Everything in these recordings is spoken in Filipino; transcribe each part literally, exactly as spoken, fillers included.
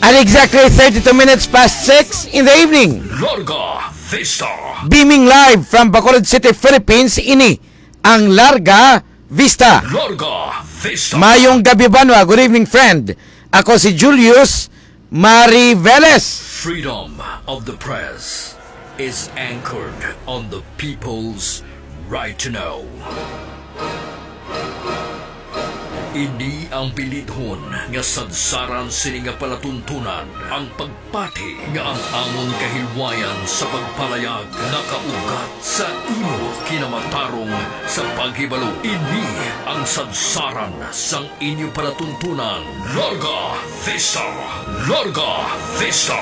At exactly thirty-two minutes past six in the evening, Larga Vista. beaming live from Bacolod City, Philippines, ini ang Larga Vista. Larga Vista. Mayong gabi Banwa, good evening friend. Ako si Julius Mariveles. Freedom of the press is anchored on the people's right to know. Ini ang pilidhon nga sadsaran sini nga palatuntunan ang pagpati nga ang among kahilwayan sa pagpalayag nakaugat sa imo kinamatarong sa paghibalo. Ini ang sadsaran sang inyo palatuntunan. Larga Vista! Larga Vista!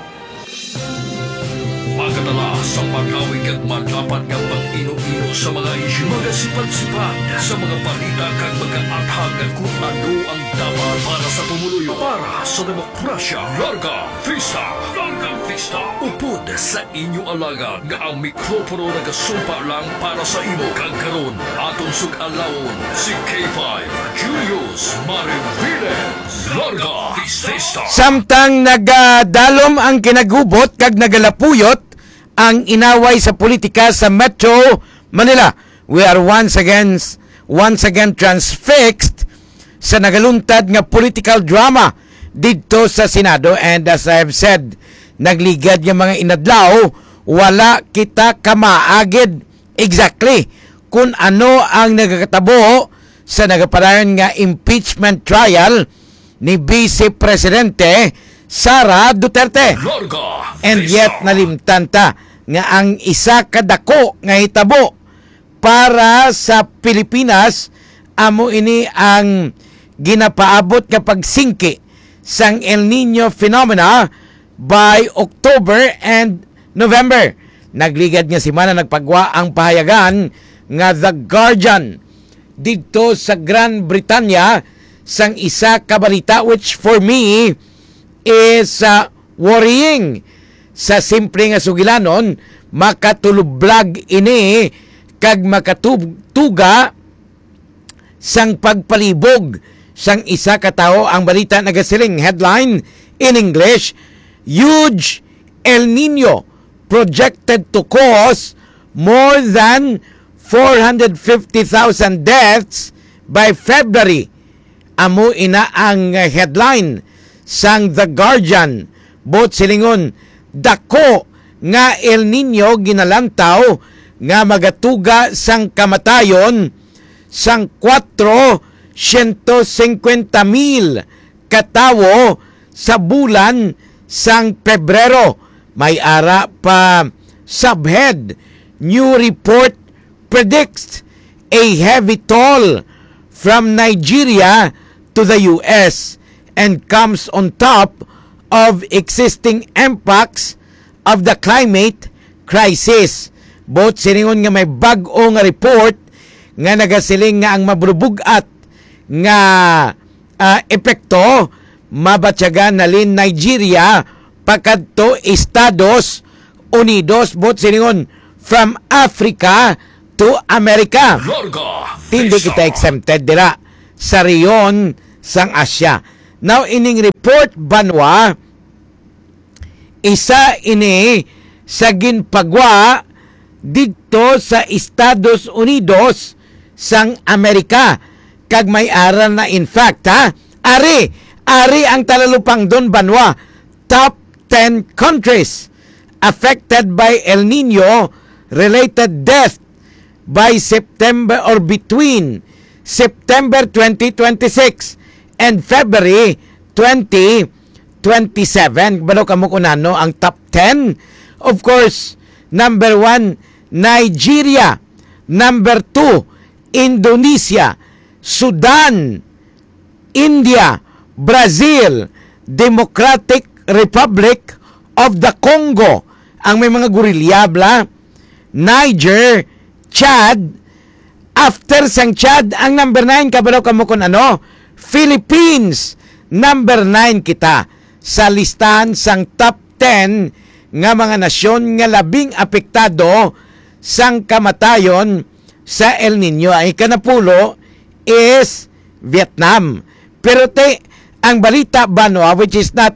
Pagkatala sa pag-awig at matapat ng pang-ino-ino sa mga isyu, mga sipad-sipad sa mga balita kag mga athag at kung ano ang dapat para sa pumuluyo, para sa demokrasya. Larga Vista! Larga Vista! Upod sa inyo alaga nga ang mikropono nagasumpa lang para sa imo. Kagkaroon atong sug-alawon si K five Julius Mariveles. Larga Vista! Samtang nagadalom ang kinagubot kag nagalapuyot ang inaway sa politika sa Metro Manila, we are once again once again transfixed sa nagaluntad nga political drama dito sa Senado. And as I have said, nagligad nga mga inadlaw, wala kita kamaagid exactly kung ano ang nagakatabo sa nagapadayon nga impeachment trial ni Vice Presidente Sara Duterte. And yet nalimtan ta nga ang isa kadako nga hitabo para sa Pilipinas amo ini ang ginapaabot nga pagsingki sang El Nino phenomena by October and November. Nagligad nga simana nagpagwa ang pahayagan nga The Guardian dito sa Gran Britanya sang isa ka balita which for me is uh, worrying. Sa simple nga sugilanon, makatulublag ini kag makatuga sang pagpalibog sang isa ka tawo. Ang balita nagasiling headline in English, huge El Nino projected to cause more than four hundred fifty thousand deaths by February. Amo ina ang headline sang The Guardian. Bot silingon, dako nga El Nino ginalantaw nga magatuga sang kamatayon sang four hundred fifty mil katawo sa bulan sang Pebrero. May ara pa subhead, new report predicts a heavy toll from Nigeria to the U S and comes on top of existing impacts of the climate crisis. Both siningon nga may bag-o nga report nga nagasiling nga ang mabrubugat nga uh, epekto mabatyagan nalin Nigeria pakadto Estados Unidos. Both siningon from Africa to America. Hindi kita exempted dira sa riyon sang Asya. Now, ining report Banwa, isa ini sa ginpagwa dito sa Estados Unidos sang Amerika. Kag may aral na in fact, ha? Ari, ari ang talalupang don Banwa. Top ten countries affected by El Nino related death by September or between September twenty twenty-six and February twenty twenty-seven. Balo kamo kunano ang top ten? Of course, number one, Nigeria. Number two, Indonesia. Sudan. India. Brazil. Democratic Republic of the Congo. Ang may mga gurilya, bla. Niger. Chad. After sang Chad, ang number nine, kabalo kamo kunano? Philippines, number nine kita sa listahan sang top ten nga mga nasyon nga labing apektado sang kamatayon sa El Nino. Ang ikanapulo is Vietnam. Pero te, ang balita Banwa, which is not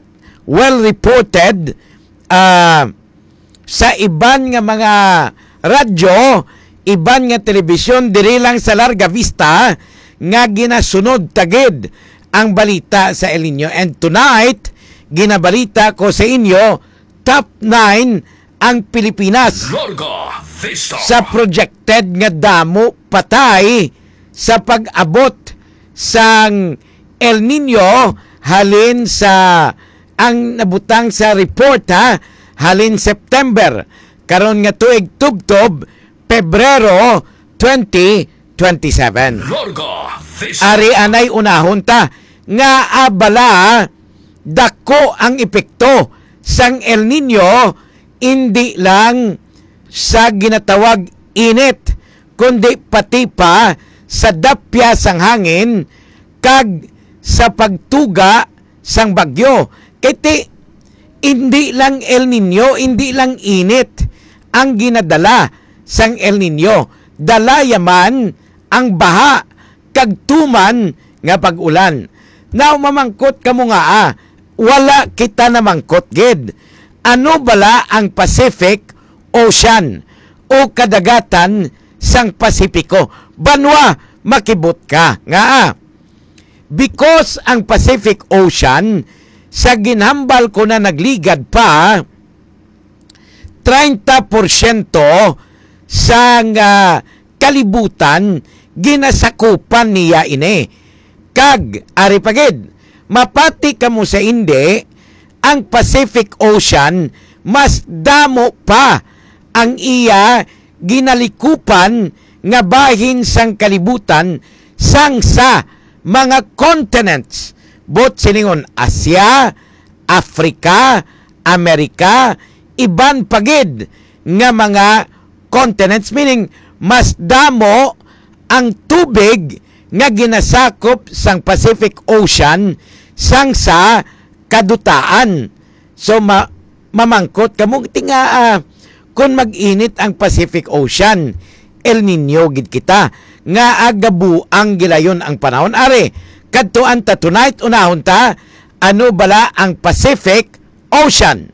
well reported uh, sa iban nga mga radyo, iban nga telebisyon, diri lang sa Larga Vista nga ginasunod tagid ang balita sa El Nino. And tonight, ginabalita ko sa inyo, top nine ang Pilipinas Larga Vista. sa projected nga damo patay sa pag-abot sang El Nino halin sa ang nabutang sa report ha, halin September karon nga tuig tubtob Pebrero twenty twenty-seven. Larga Vista. Ari anay unahon ta nga abala dako ang epekto sang El Nino, hindi lang sa ginatawag init kundi pati pa sa dapya sang hangin kag sa pagtuga sang bagyo. Kiti hindi lang El Nino, hindi lang init ang ginadala sang El Nino, dala yaman ang baha kag tuman nga pag-ulan. Now mamangkot kamo nga ah, wala kita na mangkot gid. Ano bala ang Pacific Ocean o kadagatan sang Pasipiko? Banwa makibot ka nga ah. Because ang Pacific Ocean sa ginhambal ko na nagligad pa thirty percent sang uh, kalibutan ginasakupan niya ini. Kag ari pagid mapati kamo sa indi, ang Pacific Ocean mas damo pa ang iya ginalikupan nga bahin sang kalibutan sang sa mga continents, bot siningon Asia, Africa, Amerika, iban pagid nga mga continents, meaning mas damo ang tubig nga ginasakop sang Pacific Ocean sang sa kadutaan. So ma mamangkot kamo tinga uh, kung mag-init ang Pacific Ocean, El Nino gid kita nga agabu ang gilayon ang panahon. Are kadtuan ta tonight, unahon ta ano bala ang Pacific Ocean.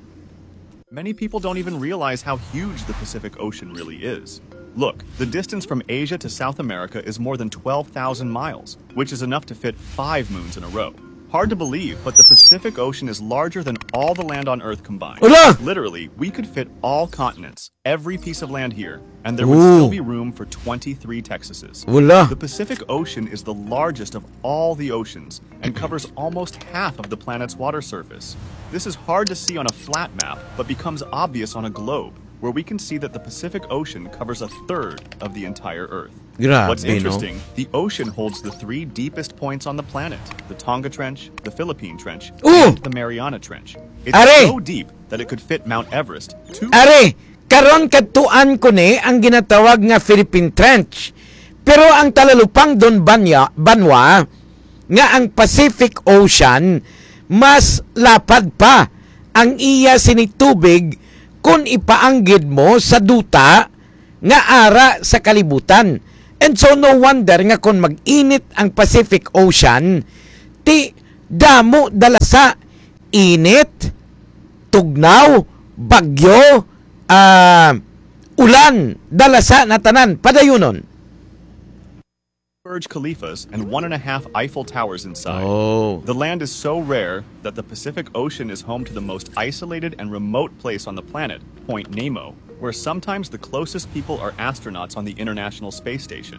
Many people don't even realize how huge the Pacific Ocean really is. Look, the distance from Asia to South America is more than twelve thousand miles, which is enough to fit five moons in a row. Hard to believe, but the Pacific Ocean is larger than all the land on Earth combined. Ula! Literally, we could fit all continents, every piece of land here, and there would Ooh. still be room for twenty-three Texases. Wala. The Pacific Ocean is the largest of all the oceans and covers almost half of the planet's water surface. This is hard to see on a flat map, but becomes obvious on a globe, where we can see that the Pacific Ocean covers a third of the entire Earth. Grabe, What's no? interesting, the ocean holds the three deepest points on the planet, the Tonga Trench, the Philippine Trench, Ooh! and the Mariana Trench. It's Are! so deep that it could fit Mount Everest. Two Are, karon kadtuan ko ni ang ginatawag nga Philippine Trench. Pero ang talalupang don banya, banwa nga ang Pacific Ocean mas lapad pa ang iya sinitubig kung ipaanggid mo sa duta nga ara sa kalibutan. And so no wonder nga kung mag-init ang Pacific Ocean, ti damo dala sa init, tugnaw, bagyo, uh, ulan, dala sa natanan, padayunon. Burj Khalifas and one and a half Eiffel Towers inside. Oh. The land is so rare that the Pacific Ocean is home to the most isolated and remote place on the planet, Point Nemo, where sometimes the closest people are astronauts on the International Space Station.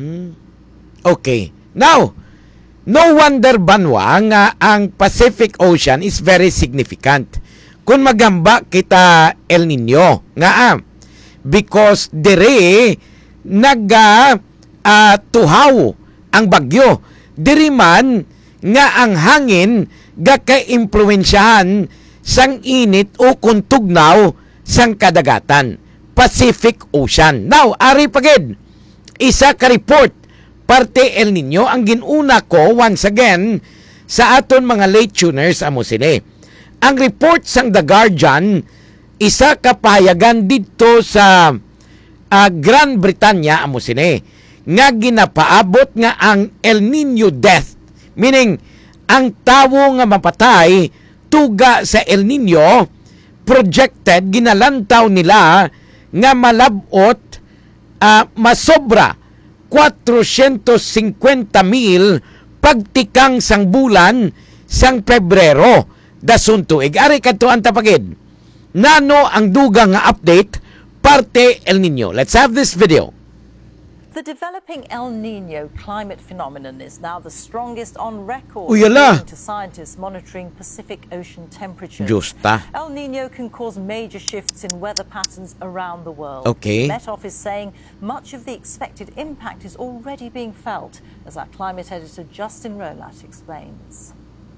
Okay. Now, no wonder banwa nga ang Pacific Ocean is very significant. Kung magamba kita El Nino nga ah, because dire naga uh, tuhaw ang bagyo. Diri man nga ang hangin gaka-impluwensyahan sang init o kung tugnaw sang kadagatan, Pacific Ocean. Now, ari pagid, isa ka report, parte El Nino, ang ginuna ko, once again, sa aton mga late tuners, amo sini. Ang report sang The Guardian, isa ka pahayagan dito sa uh, Gran Britanya, amo sini, nga ginapaabot nga ang El Nino death, meaning, ang tawo nga mapatay tuga sa El Nino projected ginalantaw nila nga malabot uh, masobra kwatro-siyento-singkwenta mil pagtikang sang bulan sang Pebrero dasun tuig. Ari kadto ang tapagid. Nano ang dugang nga update parte El Nino. Let's have this video. The developing El Nino climate phenomenon is now the strongest on record, Uyala. according to scientists monitoring Pacific Ocean temperatures. Justa. El Nino can cause major shifts in weather patterns around the world. Okay. Met Office saying much of the expected impact is already being felt, as our climate editor Justin Rolat explains.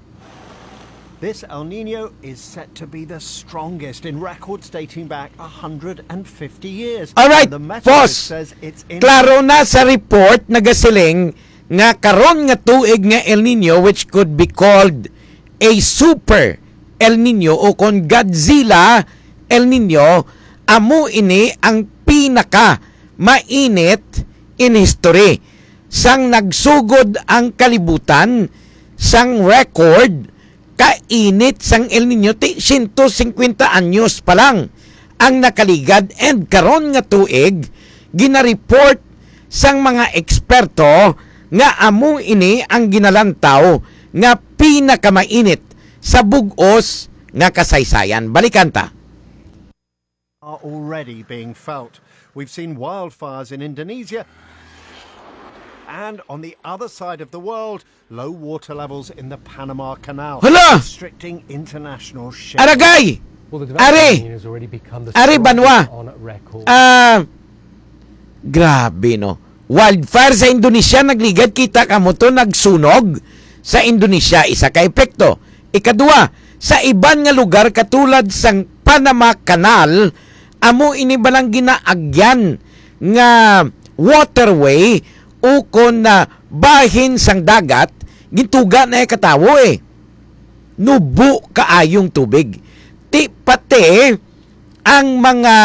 This El Nino is set to be the strongest in records dating back one hundred fifty years. Alright, And the Met Office boss. says it's in Klaro na sa report nagasiling nga karon nga tuig nga El Nino which could be called a super El Nino o kon Godzilla El Nino, amo ini ang pinaka mainit in history. Sang nagsugod ang kalibutan sang record kainit sang El Nino ti one hundred fifty anyos pa lang ang nakaligad, and karon nga tuig ginareport sang mga eksperto nga amo ini ang ginalantaw nga pinakamainit sa bug-os nga kasaysayan. Balikan ta. are already being felt. We've seen wildfires in Indonesia. And on the other side of the world, low water levels in the Panama Canal, Hala! restricting international shipping. Aragay! Well, the Ari! development has already become the Ari strongest Banwa! on record. Ah, grabe no. Wildfire sa Indonesia nagligad, kita ka mo to, nagsunog sa Indonesia, isa ka epekto. Ikadua, sa iban nga lugar katulad sang Panama Canal, amo ini balang ginaagyan nga waterway o kon na bahin sang dagat, gintuga na katawo eh. Nubo kaayong tubig. Ti pati ang mga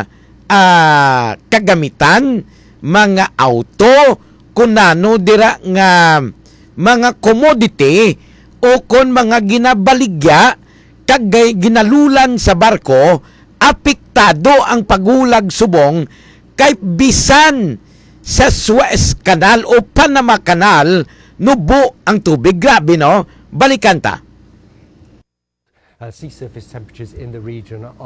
uh, kagamitan, mga auto, kunano dira nga mga commodity o kon mga ginabaligya kagay ginalulan sa barko, apektado ang pagulag subong kay bisan sa Suez Canal o Panama Canal, nubo ang tubig. Grabe no? Balikan ta. Uh, sea surface temperatures in the region